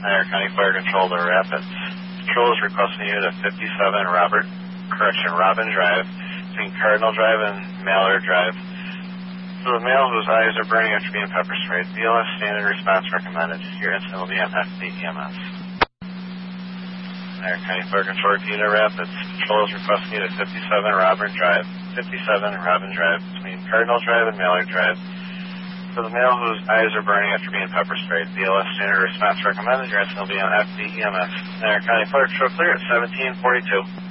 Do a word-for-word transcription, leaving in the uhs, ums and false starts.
Niagara County Fire Control to Rapids. Control is requesting you to fifty-seven Robert, correction, Robin Drive, between Cardinal Drive and Mallard Drive. So the male whose eyes are burning after being pepper sprayed. B L S standard response recommended. Your incident will be on F D E M S. Niagara County Fire Control to Rapids. Control is requesting you to fifty-seven Robin Drive, fifty-seven Robin Drive, between Cardinal Drive and Mallard Drive. For the male whose eyes are burning after being pepper sprayed, B L S standard response recommended. Your incident will be on F D E M S. Niagara County Fire Control clear at seventeen forty-two.